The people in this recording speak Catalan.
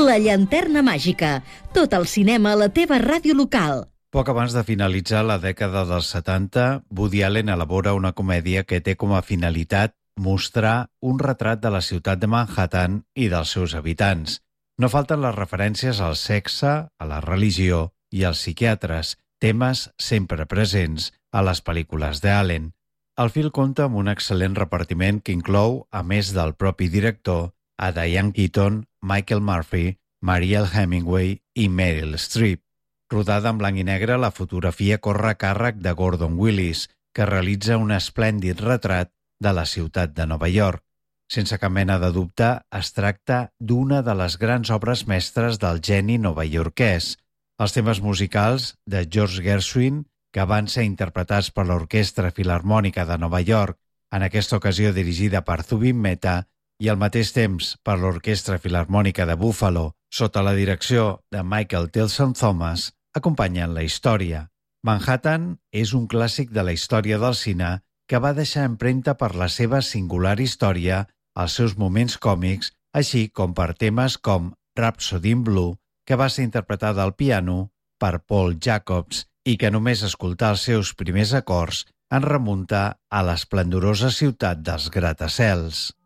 La llanterna màgica. Tot el cinema a la teva ràdio local. Poc abans de finalitzar la dècada dels 70, Woody Allen elabora una comèdia que té com a finalitat mostrar un retrat de la ciutat de Manhattan i dels seus habitants. No falten les referències al sexe, a la religió i als psiquiatres, temes sempre presents a les pel·lícules d'Allen. El film compta amb un excel·lent repartiment que inclou, a més del propi director, a Diane Keaton, Michael Murphy, Mariel Hemingway i Meryl Streep. Rodada en blanc i negre, la fotografia corre a càrrec de Gordon Willis, que realitza un esplèndid retrat de la ciutat de Nova York. Sense cap mena de dubte, es tracta d'una de les grans obres mestres del geni novaiorquès. Els temes musicals de George Gershwin, que van ser interpretats per l'Orquestra Filharmònica de Nova York, en aquesta ocasió dirigida per Zubin Mehta, i al mateix temps per l'Orquestra Filharmònica de Buffalo, sota la direcció de Michael Tilson Thomas, acompanyen la història. Manhattan és un clàssic de la història del cine que va deixar empremta per la seva singular història, els seus moments còmics, així com per temes com Rhapsody in Blue, que va ser interpretada al piano per Paul Jacobs i que només escoltar els seus primers acords en remunta a l'esplendorosa ciutat dels gratacels.